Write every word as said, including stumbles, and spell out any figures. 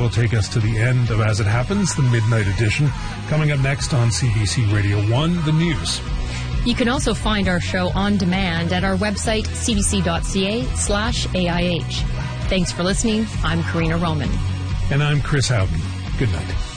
will take us to the end of As It Happens, the Midnight Edition. Coming up next on C B C Radio one, the news. You can also find our show on demand at our website, cbc.ca slash AIH. Thanks for listening. I'm Karina Roman. And I'm Chris Houghton. Good night.